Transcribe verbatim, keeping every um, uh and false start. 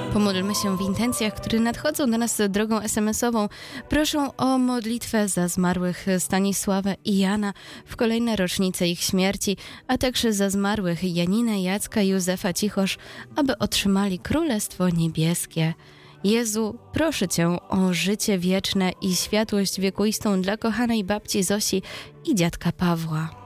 Pomódlmy się w intencjach, które nadchodzą do nas drogą es em esową. Proszę o modlitwę za zmarłych Stanisława i Jana w kolejne rocznice ich śmierci, a także za zmarłych Janinę, Jacka i Józefa Cichosz, aby otrzymali Królestwo Niebieskie. Jezu, proszę Cię o życie wieczne i światłość wiekuistą dla kochanej babci Zosi i dziadka Pawła.